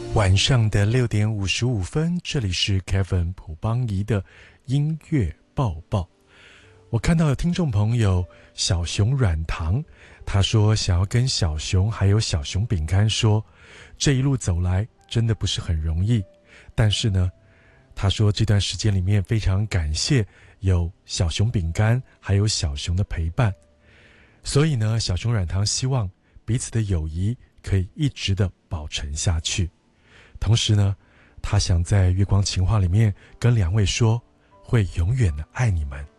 晚上的6:55，这里是 Kevin 朴邦仪的音乐报报。我看到有听众朋友小熊软糖，他说想要跟小熊还有小熊饼干说，这一路走来真的不是很容易，但是呢，他说这段时间里面非常感谢有小熊饼干还有小熊的陪伴，所以呢，小熊软糖希望彼此的友谊可以一直的保存下去。同时呢，他想在月光情话里面跟两位说，会永远的爱你们。